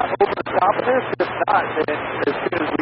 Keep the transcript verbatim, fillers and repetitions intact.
over the top of this? If not, then as soon as we